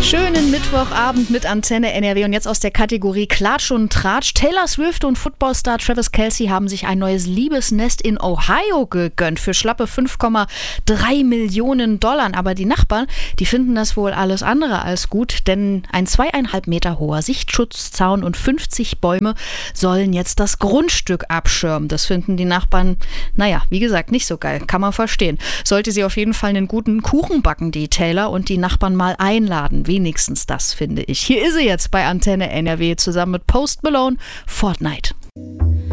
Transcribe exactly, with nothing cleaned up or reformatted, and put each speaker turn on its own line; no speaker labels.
Schönen Mittwochabend mit Antenne N R W und jetzt aus der Kategorie Klatsch und Tratsch. Taylor Swift und Footballstar Travis Kelce haben sich ein neues Liebesnest in Ohio gegönnt für schlappe fünf Komma drei Millionen Dollar. Aber die Nachbarn, die finden das wohl alles andere als gut, denn ein zweieinhalb Meter hoher Sichtschutzzaun und fünfzig Bäume sollen jetzt das Grundstück abschirmen. Das finden die Nachbarn, naja, wie gesagt, nicht so geil, kann man verstehen. Sollte sie auf jeden Fall einen guten Kuchen backen, die Taylor, und die Nachbarn mal einladen. Wenigstens das, finde ich. Hier ist sie jetzt bei Antenne N R W zusammen mit Post Malone, Fortnite.